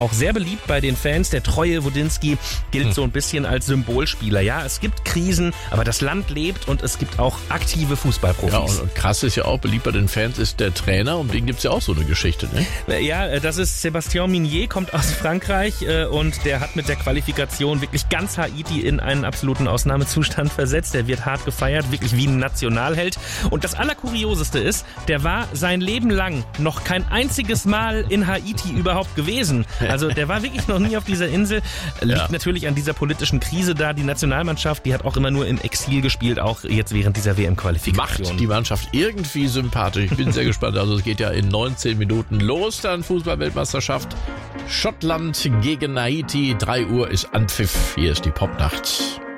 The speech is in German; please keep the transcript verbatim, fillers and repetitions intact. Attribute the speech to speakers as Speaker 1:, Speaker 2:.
Speaker 1: Auch sehr beliebt bei den Fans. Der treue Wodinski gilt hm. so ein bisschen als Symbolspieler. Ja, es gibt Krisen, aber das Land lebt und es gibt auch aktive Fußballprofis.
Speaker 2: Ja, und krass ist ja auch, beliebt bei den Fans ist der Trainer, um den gibt's ja auch so eine Geschichte, ne?
Speaker 1: Ja, das ist Sébastien Migné, kommt aus Frankreich und der hat mit der Qualifikation wirklich ganz Haiti in einen absoluten Ausnahmezustand versetzt. Der wird hart gefeiert, wirklich wie ein Nationalheld. Und das Allerkurioseste ist, der war sein Leben lang noch kein einziges Mal in Haiti überhaupt gewesen. Also der war wirklich noch nie auf dieser Insel. Liegt ja. natürlich an dieser politischen Krise da. Die Nationalmannschaft, die hat auch immer nur im Exil gespielt, auch jetzt während dieser W M-Qualifikation.
Speaker 2: Macht die Mannschaft irgendwie sympathisch. Ich bin sehr gespannt. Also es geht ja in neunzehn Minuten los, dann Fußball-Weltmeisterschaft. Schottland gegen Haiti. drei Uhr ist Anpfiff. Hier ist die Popnacht.